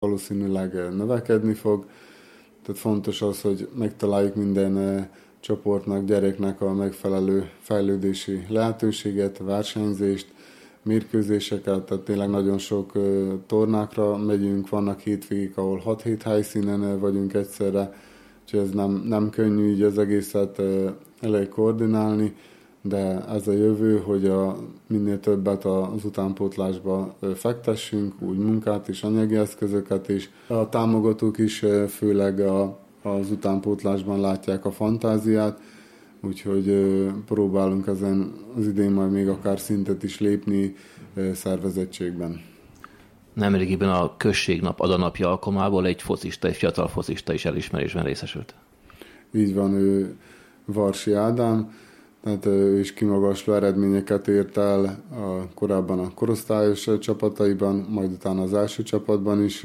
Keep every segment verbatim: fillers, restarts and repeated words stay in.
valószínűleg növekedni fog. Tehát fontos az, hogy megtaláljuk minden csoportnak, gyereknek a megfelelő fejlődési lehetőséget, versenyzést, mérkőzéseket, tehát tényleg nagyon sok tornákra megyünk, vannak hétvégék, ahol hat-hét helyszínen vagyunk egyszerre, úgyhogy ez nem, nem könnyű így az egészet elég koordinálni, de ez a jövő, hogy a, minél többet az utánpótlásba fektessünk, úgy munkát és anyagi eszközöket is. A támogatók is főleg a, az utánpótlásban látják a fantáziát, úgyhogy próbálunk ezen az idén majd még akár szintet is lépni szervezettségben. Nemrégiben a községnap adanapja alkalmából egy focista, egy fiatal focista is elismerésben részesült. Így van, ő Varsi Ádám, tehát ő is kimagasló eredményeket ért el a, korábban a korosztályos csapataiban, majd utána az első csapatban is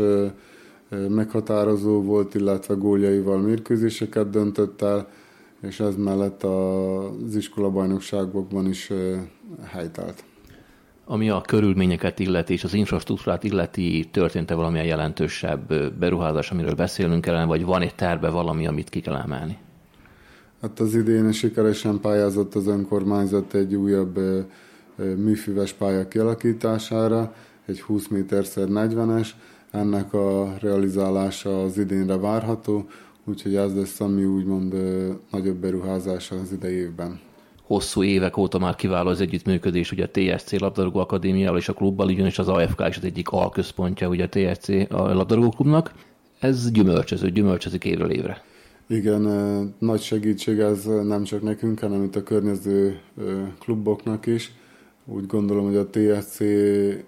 meghatározó volt, illetve góljaival mérkőzéseket döntött el, és ez mellett az iskolabajnokságokban is helytált. Ami a körülményeket illeti és az infrastruktúrát illeti, történt-e valamilyen jelentősebb beruházás, amiről beszélnünk kellene, vagy van egy terve valami, amit ki kell emelni? Hát az idén sikeresen pályázott az önkormányzat egy újabb műfüves pálya kialakítására, egy húsz méterszer negyvenes, ennek a realizálása az idénre várható, úgyhogy ez lesz, ami úgymond nagyobb beruházása az idei évben. Hosszú évek óta már kiváló az együttműködés, ugye a té es cé labdarúgó akadémiával és a klubbal, ugyanis az á ef ká is az egyik alközpontja ugye a té es cé a labdarúgó klubnak. Ez gyümölcsöző, gyümölcsözik évről évre. Igen, nagy segítség ez nem csak nekünk, hanem itt a környező kluboknak is. Úgy gondolom, hogy a té es cé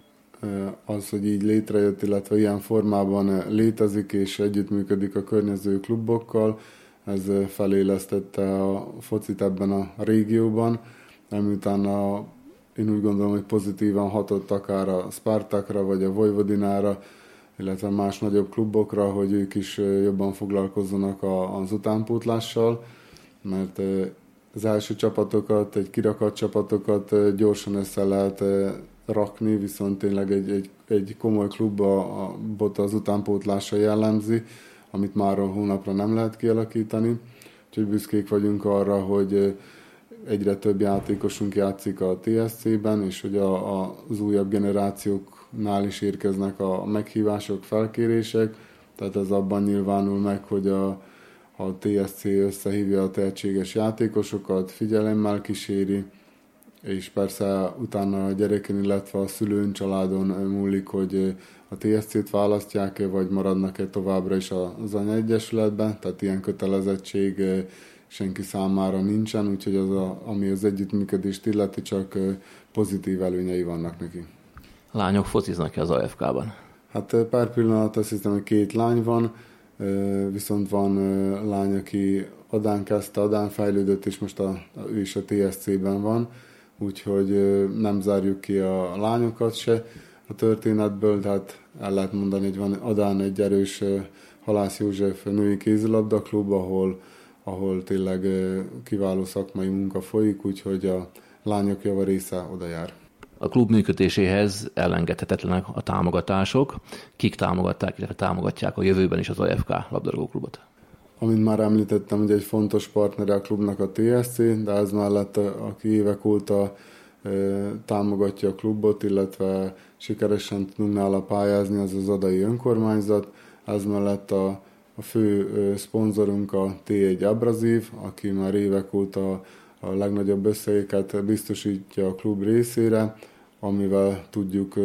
az, hogy így létrejött, illetve ilyen formában létezik és együttműködik a környező klubokkal, ez felélesztette a focit ebben a régióban, miután a, én úgy gondolom, hogy pozitívan hatott akár a Spartakra vagy a Vojvodinára, illetve más nagyobb klubokra, hogy ők is jobban foglalkozzanak az utánpótlással, mert az első csapatokat, egy kirakat csapatokat gyorsan össze lehet rakni, viszont tényleg egy, egy, egy komoly klubba az utánpótlása jellemzi, amit már a hónapra nem lehet kialakítani. Úgyhogy büszkék vagyunk arra, hogy egyre több játékosunk játszik a té es cében, és hogy a, a, az újabb generációknál is érkeznek a meghívások, felkérések. Tehát ez abban nyilvánul meg, hogy a, a té es cé összehívja a tehetséges játékosokat, figyelemmel kíséri, és persze utána a gyereken, illetve a szülőn, családon múlik, hogy a té es cét választják-e, vagy maradnak-e továbbra is az anyaegyesületben, tehát ilyen kötelezettség senki számára nincsen, úgyhogy az, a, ami az együttműködést illeti, csak pozitív előnyei vannak neki. Lányok fociznak-e az á ef ká-ban? Hát pár pillanat azt hiszem, hogy két lány van, viszont van lány, aki Adán kezdte, Adán fejlődött, és most a, ő is a té es cében van, úgyhogy nem zárjuk ki a lányokat se a történetből, tehát el lehet mondani, hogy van Adán egy erős Halász József női kézilabda klub, ahol, ahol tényleg kiváló szakmai munka folyik, úgyhogy a lányok java része oda jár. A klub működéséhez elengedhetetlenek a támogatások. Kik támogatták, illetve támogatják a jövőben is az á ef ká labdarúgóklubot? Amint már említettem, hogy egy fontos partnere a klubnak a té es cé, de ez mellett, aki évek óta e, támogatja a klubot, illetve sikeresen tudunk nála pályázni, az az adai önkormányzat. Ez mellett a, a fő e, szponzorunk a té egy Abrazív, aki már évek óta a legnagyobb összegeket biztosítja a klub részére, amivel tudjuk e,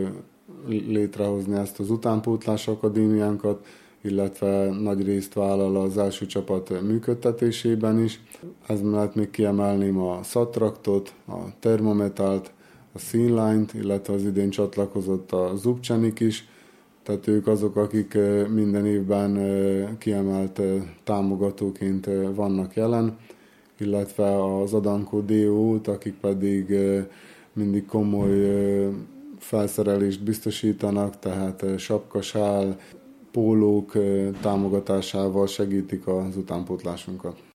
létrehozni ezt az utánpótlás akadémiánkat, illetve nagy részt vállal az első csapat működtetésében is. Ez mellett még kiemelném a Szatraktot, a Termometalt, a Színlányt, illetve az idén csatlakozott a Zubcsenik is, tehát ők azok, akik minden évben kiemelt támogatóként vannak jelen, illetve az Adankó dé ó-t, akik pedig mindig komoly felszerelést biztosítanak, tehát sapkasál, pólók támogatásával segítik az utánpótlásunkat.